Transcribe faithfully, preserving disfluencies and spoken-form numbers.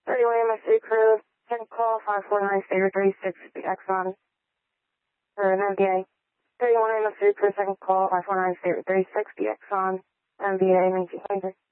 thirty-one M S three crew, second call, five four nine, Sabre thirty-six, Exxon, for an M B A. thirty-one M S three crew, second call, five four nine, Sabre thirty-six, Exxon, M B A, nineteen hundred.